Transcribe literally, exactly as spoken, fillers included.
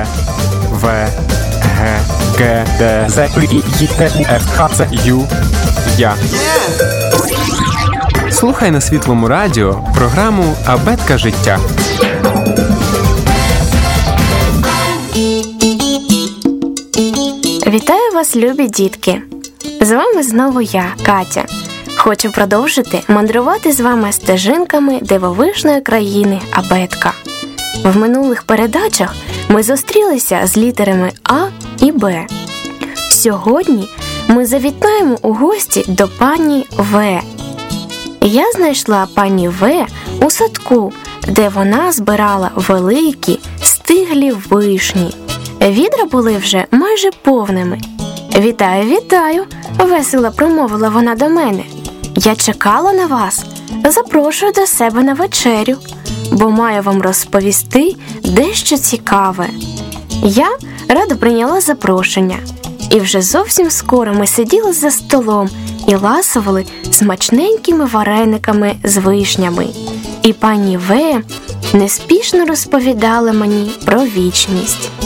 Д, В, Г, Г, Д, З, І, Й, Т, У, Ф, Х, Ц, Ю, Я. Слухай на Світлому радіо програму «Абетка життя». Вітаю вас, любі дітки! З вами знову я, Катя. Хочу продовжити мандрувати з вами стежинками дивовижної країни Абетка. В минулих передачах ми зустрілися з літерами А і Б. Сьогодні ми завітаємо у гості до пані В. Я знайшла пані В у садку, де вона збирала великі, стиглі вишні. Відра були вже майже повними. «Вітаю, вітаю!» – весело промовила вона до мене. «Я чекала на вас. Запрошую до себе на вечерю, бо маю вам розповісти дещо цікаве». Я радо прийняла запрошення. І вже зовсім скоро ми сиділи за столом і ласували смачненькими варениками з вишнями. І пані В неспішно розповідала мені про вічність.